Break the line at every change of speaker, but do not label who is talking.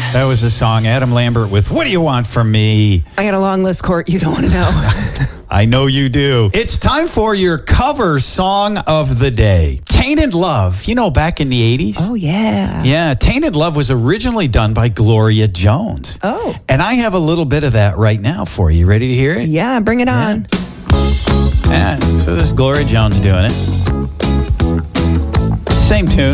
That was a song. Adam Lambert with What Do You Want From Me?
I got a long list, Court. You don't want to know.
I know you do. It's time for your cover song of the day. Tainted Love. You know, back in the 80s?
Oh, yeah.
Yeah, Tainted Love was originally done by Gloria Jones.
Oh.
And I have a little bit of that right now for you. Ready to hear it?
Yeah, bring it on.
Yeah, so this is Gloria Jones doing it. Same tune.